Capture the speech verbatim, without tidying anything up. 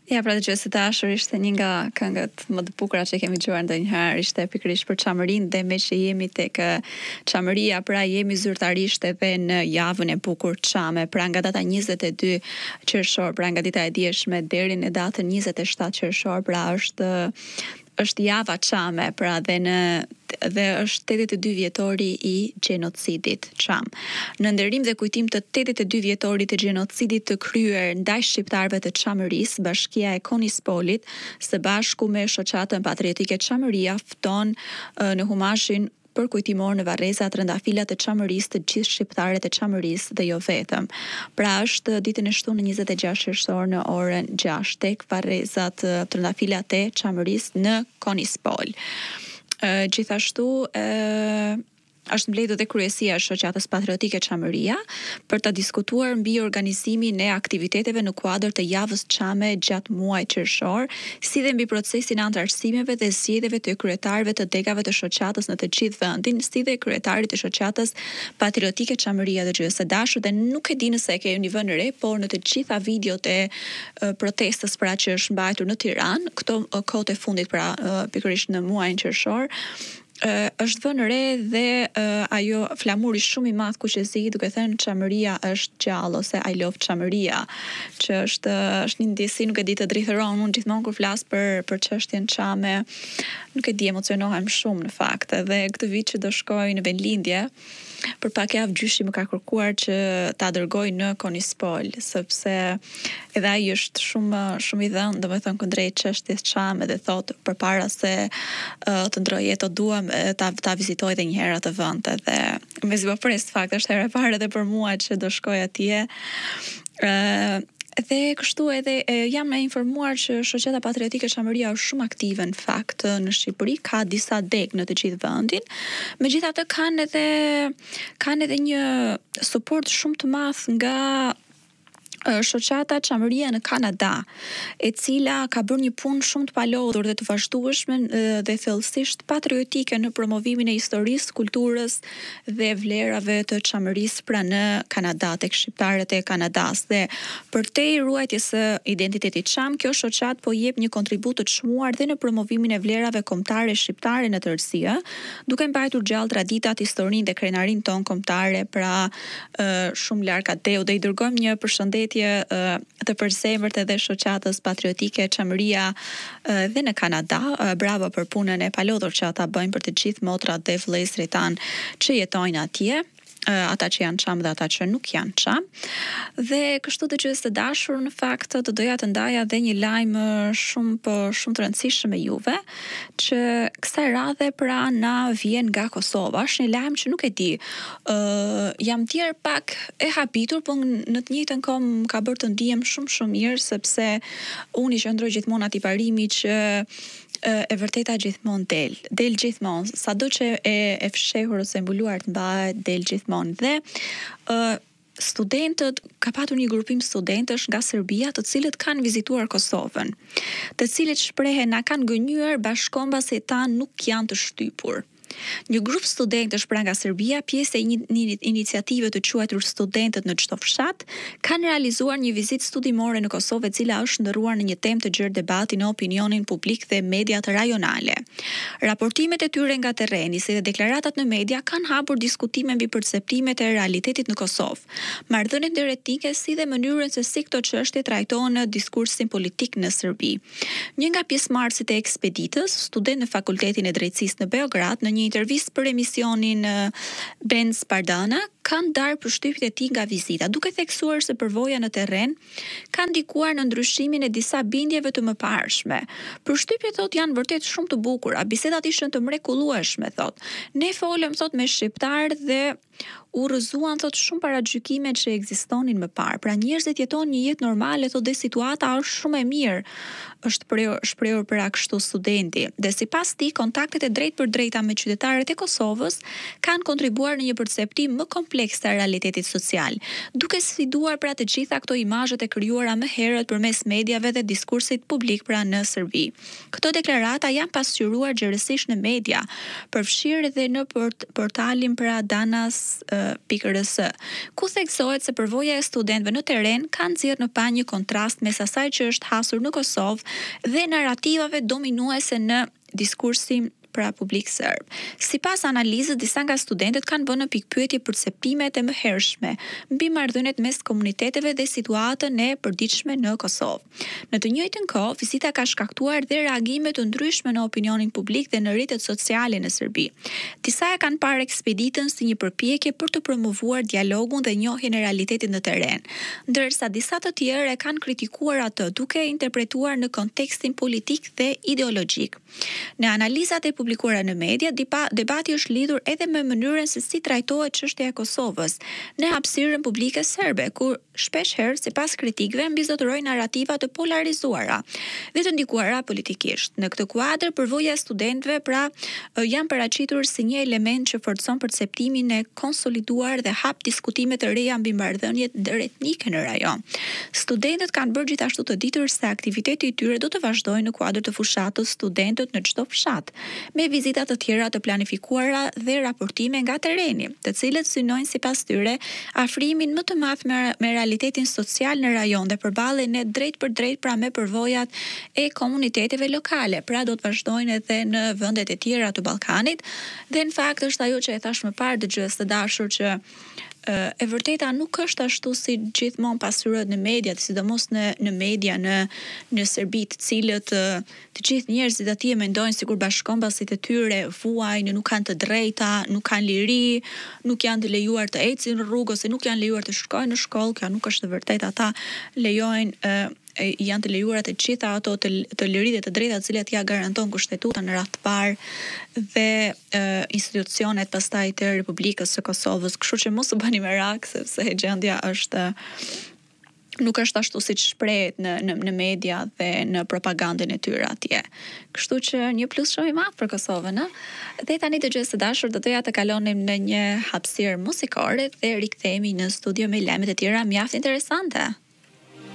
Ja, pra të gjësë dashur ishte një nga këngët më të bukura që kemi dëgjuar ndonjëherë, ishte pikërisht për çamërinë dhe me që jemi tek çamëria, pra jemi zyrtarisht edhe në javën e bukur çame, pra nga data njëzet e dy qershor, pra nga dita e dieshme deri në datën njëzet e shtatë qershor, pra është është java çame, pra dhe në dhe është tetëdhjetë e dy vjetori i gjenocidit çam. Në nderim dhe kujtim të tetëdhjetë e dy vjetorit të gjenocidit të kryer ndaj shqiptarëve të Çamërisë, Bashkia e Konispolit së bashku me shoqatën patriotike Çamëria fton uh, në humazhin për kujtimor në varreza trëndafilat të Çamërisë të gjithë shqiptarët e Çamërisë dhe jo vetëm. Pra është ditën e shtunë njëzet e gjashtë qershor në orën gjashtë tek varrezat trëndafilat e Çamërisë në Konispol. Uh, gjithashtu uh, është mbledhur dhe kryesia e shoqatës patriotike Çamëria për të diskutuar mbi organizimin e aktiviteteve në kuadër të javës çame gjatë muajit qershor, si dhe mbi procesin e antarësimeve dhe zgjedhjeve të kryetarëve të degave të shoqatës në të gjithë vendin, si dhe kryetarit të shoqatës patriotike Çamëria dhe gjësë dashur, dhe nuk e di nëse e keni vënë re, por në të gjitha videot e uh, protestës pra që është mbajtur në Tiranë, këto uh, kohët e fundit pra uh, pikërisht në muajin qershor, Uh, është vënë re dhe uh, ajo flamuri shumë i madh kuqezi duke thënë Çamëria është gjallë ose I love Çamëria, që është është një ndjesi, nuk e di, të drithëron. Unë gjithmonë kur flas për për çështjen çame, nuk e di, emocionohem shumë në fakt. Dhe këtë vit që do shkoj në vendlindje, për pak javë gjyshi më ka kërkuar që ta dërgoj në Konispol, sepse edhe ai është shumë shumë i dhënë, domethënë kundrejt çështjes çame, dhe thotë përpara se uh, të ndroj jetë duam ta ta vizitoj edhe një herë atë vend, dhe mezi po pres fakt është hera e parë edhe për mua që do shkoj atje. ë uh, Dhe kështu edhe e, jam e informuar që shoqata patriotike Çamëria është shumë aktive në fakt në Shqipëri, ka disa deg në të gjithë vendin. Megjithatë kanë edhe kanë edhe një suport shumë të madh nga shoqata Çamëria në Kanada, e cila ka bërë një punë shumë të palodhur dhe të vazhdueshme dhe thellësisht patriotike në promovimin e historisë, kulturës dhe vlerave të Çamërisë pra në Kanada, tek shqiptarët e Kanadas. Dhe për te ruajtjes së identitetit çam, kjo shoqat po jep një kontribut të çmuar dhe në promovimin e vlerave kombëtare shqiptare në tërësi, duke mbajtur gjallë traditat, historinë dhe krenarinë tonë kombëtare, pra uh, shumë larg ateu. Dhe i dërgojmë një përshëndetje të përzemërt edhe shoqatës patriotike Çamëria dhe në Kanada. Bravo për punën e palodhur që ata bëjnë për të gjithë motrat dhe vëllezërit tan që jetojnë atje, ata që janë çam dhe ata që nuk janë çam. Dhe kështu të gjësë të dashur, në fakt të doja të ndaja dhe një lajm shumë po shumë të rëndësishëm me juve, që kësaj radhe pra na vjen nga Kosova. Është një lajm që nuk e di. Uh, jam tjerë pak e habitur, por në të njëjtën kohë më ka bërë të ndihem shumë shumë mirë, sepse unë i qëndroj gjithmonë atij parimi që e vërteta gjithmonë del, del gjithmonë, sado që e, e fshehur ose mbuluar të mbahet, del gjithmonë. Dhe uh, studentët, ka patur një grupim studentësh nga Serbia, të cilët kanë vizituar Kosovën, të cilët shprehen na kanë gënjur bashkombas se ta nuk janë të shtypur. Një grup studentësh pra nga Serbia, pjesë e një, një iniciative të quajtur Studentët në çdo fshat, kanë realizuar një vizitë studimore në Kosovë, e cila është ndërruar në një temë të gjerë debati në opinionin publik dhe mediat rajonale. Raportimet e tyre nga terreni, si dhe deklaratat në media kanë hapur diskutime mbi perceptimet e realitetit në Kosovë, marrëdhëniet ndërretnike, si dhe mënyrën se si këto çështje trajtohen në diskursin politik në Serbi. Një nga pjesëmarrësit e ekspeditës, student në Fakultetin e Drejtësisë në Beograd, në një intervistë për emisionin uh, Benz Pardana, kanë darë përshtypjet e tij nga vizita, duke theksuar se përvoja në terren ka ndikuar në ndryshimin e disa bindjeve të mëparshme. Përshtypjet thot janë vërtet shumë të bukura, bisedat ishin të mrekullueshme, thot. Ne folëm thot me shqiptar dhe u rrëzuan thot shumë paragjykime që ekzistonin më parë. Pra njerëzit jetojnë një jetë normale, thot, dhe situata është shumë e mirë. Është shprehur shprehur për kështu studenti. Dhe sipas tij, kontaktet e drejt për drejta me qytetarët e Kosovës kanë kontribuar në një perceptim më kompleks kompleks të realitetit social, duke sfiduar pra të gjitha këto imazhet e krijuara më herët përmes mediave dhe diskursit publik pra në Serbi. Këto deklarata janë pasqyruar gjerësisht në media, përfshirë edhe në port portalin pra danas pikë r s, ku theksohet se përvoja e studentëve në terren ka nxjerrë në pa një kontrast mes asaj që është hasur në Kosovë dhe narrativave dominuese në diskursin pra publik serb. Sipas analizës, disa nga studentët kanë vënë në pikpyetje perceptimet e mëhershme mbi marrëdhëniet mes komuniteteve dhe situatën e përditshme në Kosovë. Në të njëjtën kohë, vizita ka shkaktuar dhe reagime të ndryshme në opinionin publik dhe në rrjetet sociale në Serbi. Disa e kanë parë ekspeditën si një përpjekje për të promovuar dialogun dhe njohjen e realitetit në terren, ndërsa disa të tjerë e kanë kritikuar atë duke e interpretuar në kontekstin politik dhe ideologjik. Në analizat e publikuara në media, debati është lidhur edhe me mënyrën se si trajtohet çështja e Kosovës në hapësirën publike serbe, ku shpesh herë sipas kritikëve mbizotërojnë narrativa të polarizuara dhe të ndikuara politikisht. Në këtë kuadër, përvoja e studentëve pra janë paraqitur si një element që forcon perceptimin e konsoliduar dhe hap diskutime të reja mbi marrëdhëniet ndëretnike në rajon. Studentët kanë bërë gjithashtu të ditur se aktiviteti i tyre do të vazhdojë në kuadër të fushatës studentët në çdo fshat, me vizita të tjera të planifikuara dhe raportime nga terreni, të cilët synojnë sipas tyre afrimin më të madh me, me realitetin social në rajon dhe përballen ne drejt për drejt pra me përvojat e komuniteteve lokale. Pra do të vazhdojnë edhe në vendet e tjera të Ballkanit dhe në fakt është ajo që e thash më parë dëgjues të dashur që e vërteta nuk është ashtu si gjithmonë pasqyrohet në media, sidomos në në media në në Serbi, të cilët të gjithë njerëzit atje mendojnë sikur bashkëkombësit e tyre vuajnë, nuk kanë të drejta, nuk kanë liri, nuk janë të lejuar të ecin në rrugë ose nuk janë lejuar të shkojnë në shkollë. Kjo nuk është e vërtetë. Ata lejojnë janë të lejuara të gjitha ato të, të liritë të drejta të cilat ja garanton kushtetuta në radhë të parë dhe e, institucionet pastaj të Republikës së Kosovës. Kështu që mos u bëni merak sepse gjendja është nuk është ashtu siç shprehet në, në në media dhe në propagandën e tyre atje. Kështu që një plus shumë i madh për Kosovën, ë. Dhe tani dëgjues të dashur, do doja të kalonim në një hapësirë muzikore dhe rikthehemi në studio me lajmet e tjera mjaft interesante.